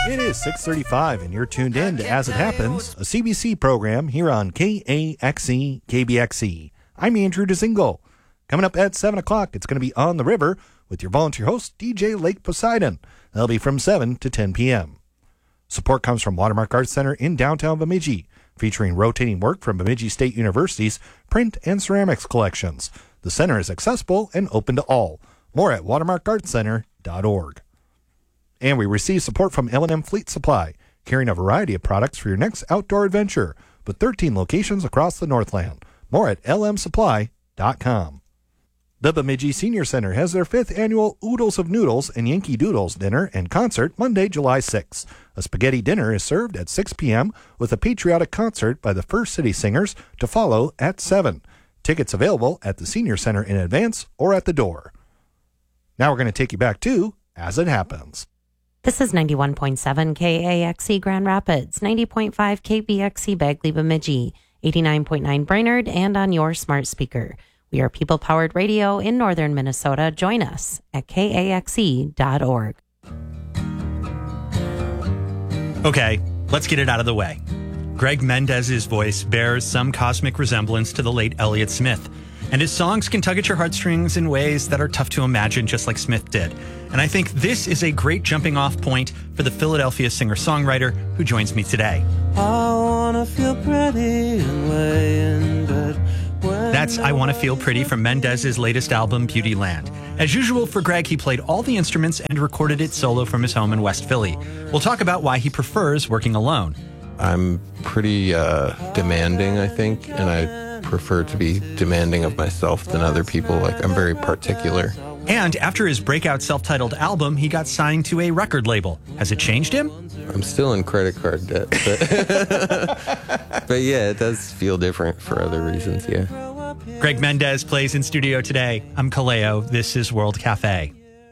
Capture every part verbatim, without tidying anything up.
It is six thirty-five, and you're tuned in to As It Happens, a C B C program here on K A X E K B X E. I'm Andrew Dzingel. Coming up at seven o'clock, it's going to be On the River with your volunteer host, D J Lake Poseidon. That'll be from seven to ten p.m. Support comes from Watermark Arts Center in downtown Bemidji, featuring rotating work from Bemidji State University's print and ceramics collections. The center is accessible and open to all. More at watermark arts center dot org. And we receive support from L and M Fleet Supply, carrying a variety of products for your next outdoor adventure, with thirteen locations across the Northland. More at L M supply dot com. The Bemidji Senior Center has their fifth annual Oodles of Noodles and Yankee Doodles dinner and concert Monday, July sixth. A spaghetti dinner is served at six p.m. with a patriotic concert by the First City Singers to follow at seven. Tickets available at the Senior Center in advance or at the door. Now we're going to take you back to As It Happens. This is ninety-one point seven K A X E Grand Rapids, ninety point five K B X E Bagley Bemidji, eighty-nine point nine Brainerd, and on your smart speaker. We are people-powered radio in northern Minnesota. Join us at K A X E dot org. Okay, let's get it out of the way. Greg Mendez's voice bears some cosmic resemblance to the late Elliott Smith, and his songs can tug at your heartstrings in ways that are tough to imagine, just like Smith did. And I think this is a great jumping-off point for the Philadelphia singer-songwriter who joins me today. I wanna feel pretty and lay in bed. That's I Wanna Feel Pretty from Mendez's latest album, Beauty Land. As usual for Greg, he played all the instruments and recorded it solo from his home in West Philly. We'll talk about why he prefers working alone. I'm pretty uh, demanding, I think, and I prefer to be demanding of myself than other people. Like, I'm very particular. And after his breakout self-titled album, he got signed to a record label. Has it changed him? I'm still in credit card debt, but, but yeah, it does feel different for other reasons, yeah. Greg Mendez plays in studio today. I'm Kaleo. This is World Cafe.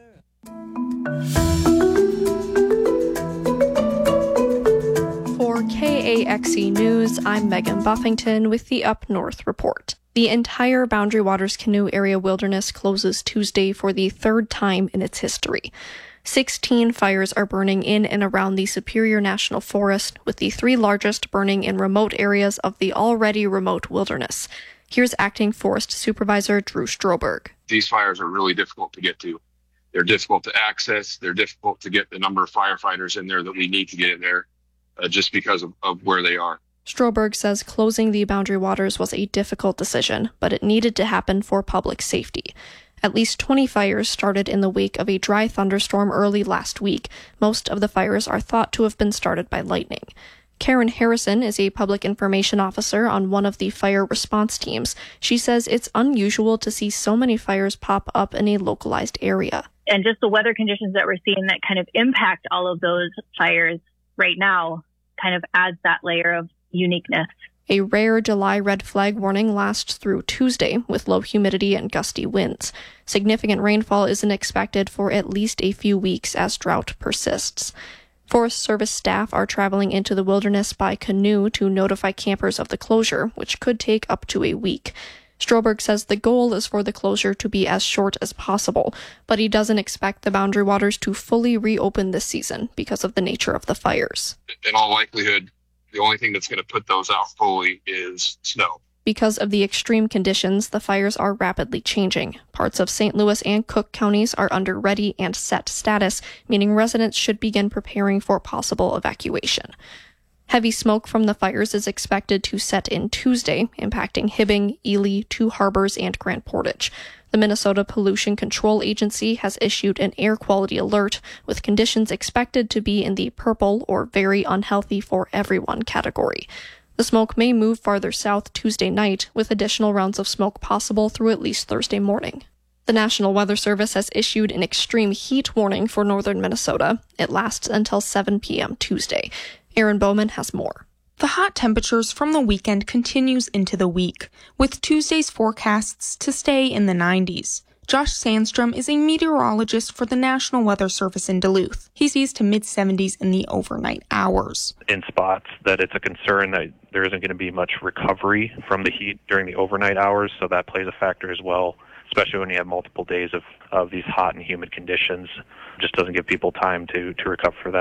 For K A X E News, I'm Megan Buffington with the Up North Report. The entire Boundary Waters Canoe Area Wilderness closes Tuesday for the third time in its history. Sixteen fires are burning in and around the Superior National Forest, with the three largest burning in remote areas of the already remote wilderness. Here's Acting Forest Supervisor Drew Stroberg. These fires are really difficult to get to. They're difficult to access. They're difficult to get the number of firefighters in there that we need to get in there uh, just because of, of where they are. Stroberg says closing the Boundary Waters was a difficult decision, but it needed to happen for public safety. At least twenty fires started in the wake of a dry thunderstorm early last week. Most of the fires are thought to have been started by lightning. Karen Harrison is a public information officer on one of the fire response teams. She says it's unusual to see so many fires pop up in a localized area. And just the weather conditions that we're seeing that kind of impact all of those fires right now kind of adds that layer of uniqueness. A rare July red flag warning lasts through Tuesday with low humidity and gusty winds. Significant rainfall isn't expected for at least a few weeks as drought persists. Forest Service staff are traveling into the wilderness by canoe to notify campers of the closure, which could take up to a week. Stroberg says the goal is for the closure to be as short as possible, but he doesn't expect the Boundary Waters to fully reopen this season because of the nature of the fires. In all likelihood, the only thing that's going to put those out fully is snow. Because of the extreme conditions, the fires are rapidly changing. Parts of Saint Louis and Cook counties are under ready and set status, meaning residents should begin preparing for possible evacuation. Heavy smoke from the fires is expected to set in Tuesday, impacting Hibbing, Ely, Two Harbors, and Grand Portage. The Minnesota Pollution Control Agency has issued an air quality alert, with conditions expected to be in the purple or very unhealthy for everyone category. The smoke may move farther south Tuesday night, with additional rounds of smoke possible through at least Thursday morning. The National Weather Service has issued an extreme heat warning for northern Minnesota. It lasts until seven p.m. Tuesday. Aaron Bowman has more. The hot temperatures from the weekend continues into the week, with Tuesday's forecasts to stay in the nineties. Josh Sandstrom is a meteorologist for the National Weather Service in Duluth. He sees to mid-seventies in the overnight hours. In spots that it's a concern that there isn't going to be much recovery from the heat during the overnight hours, so that plays a factor as well, especially when you have multiple days of, of these hot and humid conditions. It just doesn't give people time to, to recover for that.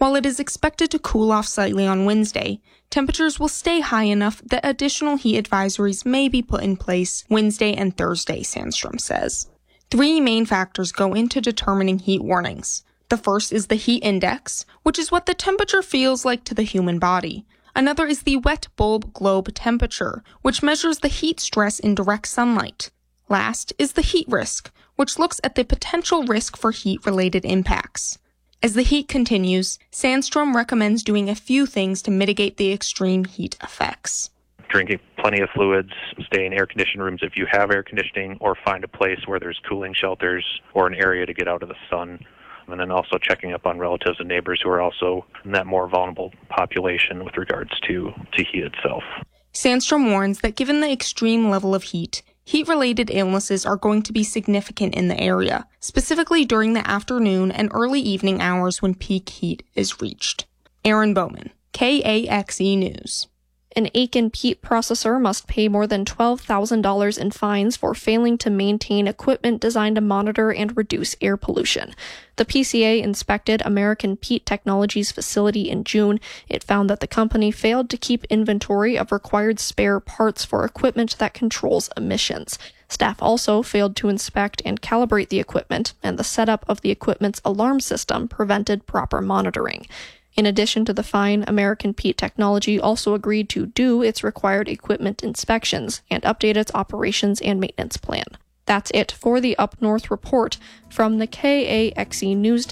While it is expected to cool off slightly on Wednesday, temperatures will stay high enough that additional heat advisories may be put in place Wednesday and Thursday, Sandstrom says. Three main factors go into determining heat warnings. The first is the heat index, which is what the temperature feels like to the human body. Another is the wet bulb globe temperature, which measures the heat stress in direct sunlight. Last is the heat risk, which looks at the potential risk for heat-related impacts. As the heat continues, Sandstrom recommends doing a few things to mitigate the extreme heat effects. Drinking plenty of fluids, stay in air-conditioned rooms if you have air conditioning, or find a place where there's cooling shelters or an area to get out of the sun. And then also checking up on relatives and neighbors who are also in that more vulnerable population with regards to, to heat itself. Sandstrom warns that given the extreme level of heat, heat-related illnesses are going to be significant in the area, specifically during the afternoon and early evening hours when peak heat is reached. Aaron Bowman, K A X E News. An Aiken peat processor must pay more than twelve thousand dollars in fines for failing to maintain equipment designed to monitor and reduce air pollution. The P C A inspected American Peat Technologies facility in June. It found that the company failed to keep inventory of required spare parts for equipment that controls emissions. Staff also failed to inspect and calibrate the equipment, and the setup of the equipment's alarm system prevented proper monitoring. In addition to the fine, American Peat Technology also agreed to do its required equipment inspections and update its operations and maintenance plan. That's it for the Up North report from the K A X E News